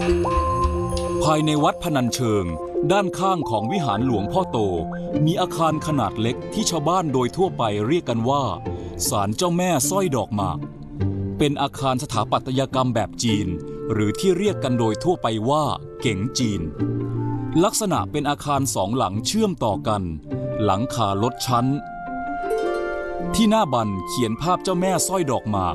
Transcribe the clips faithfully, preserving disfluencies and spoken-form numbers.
ภายในวัดพนัญเชิงด้านข้างของวิหารหลวงพ่อโตมีอาคารขนาดเล็กที่ชาวบ้านโดยทั่วไปเรียกกันว่าศาลเจ้าแม่สร้อยดอกหมากเป็นอาคารสถาปัตยกรรมแบบจีนหรือที่เรียกกันโดยทั่วไปว่าเก๋งจีนลักษณะเป็นอาคารสองหลังเชื่อมต่อกันหลังคาลดชั้นที่หน้าบันเขียนภาพเจ้าแม่สร้อยดอกหมาก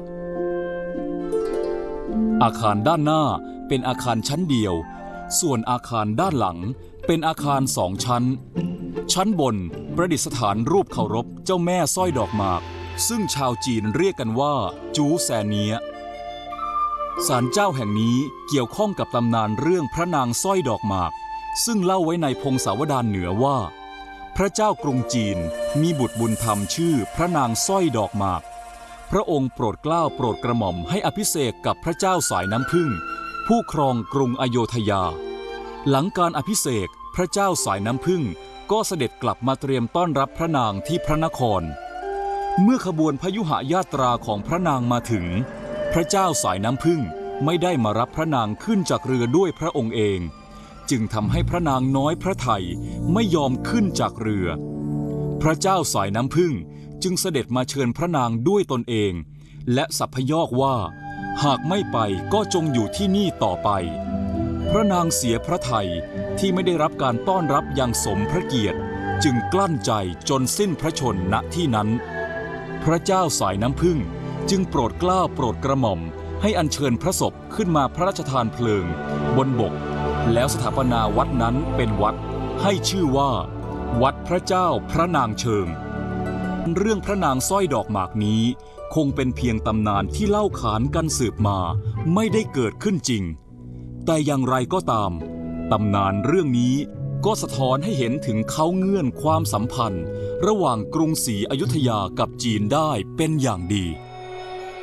อาคารด้านหน้าเป็นอาคารชั้นเดียวส่วนอาคารด้านหลังเป็นอาคารสองชั้นชั้นบนประดิษฐานรูปเคารพเจ้าแม่สร้อยดอกหมากซึ่งชาวจีนเรียกกันว่าจูแซเนียศาลเจ้าแห่งนี้เกี่ยวข้องกับตำนานเรื่องพระนางสร้อยดอกหมากซึ่งเล่าไว้ในพงศาวดารเหนือว่าพระเจ้ากรุงจีนมีบุตรบุญธรรมชื่อพระนางสร้อยดอกหมากพระองค์โปรดเกล้าโปรดกระหม่อมให้อภิเษกกับพระเจ้าสายน้ำผึ้งผู้ครองกรุงอโยธยาหลังการอภิเษกพระเจ้าสายน้ำผึ้งก็เสด็จกลับมาเตรียมต้อนรับพระนางที่พระนครเมื่อขบวนพยุหญาตราของพระนางมาถึงพระเจ้าสายน้ำผึ้งไม่ได้มารับพระนางขึ้นจากเรือด้วยพระองค์เองจึงทำให้พระนางน้อยพระทัยไม่ยอมขึ้นจากเรือพระเจ้าสายน้ำผึ้งจึงเสด็จมาเชิญพระนางด้วยตนเองและสัพยอกว่าหากไม่ไปก็จงอยู่ที่นี่ต่อไปพระนางเสียพระทัยที่ไม่ได้รับการต้อนรับอย่างสมพระเกียรติจึงกลั้นใจจนสิ้นพระชนณที่นั้นพระเจ้าสายน้ำผึ้งจึงโปรดเกล้าโปรดกระหม่อมให้อัญเชิญพระศพขึ้นมาพระราชทานเพลิงบนบกแล้วสถาปนาวัดนั้นเป็นวัดให้ชื่อว่าวัดพระเจ้าพระนางเชิงเรื่องพระนางสร้อยดอกหมากนี้คงเป็นเพียงตำนานที่เล่าขานกันสืบมาไม่ได้เกิดขึ้นจริงแต่อย่างไรก็ตามตำนานเรื่องนี้ก็สะท้อนให้เห็นถึงเขาเงื่อนความสัมพันธ์ระหว่างกรุงศรีอยุธยากับจีนได้เป็นอย่างดี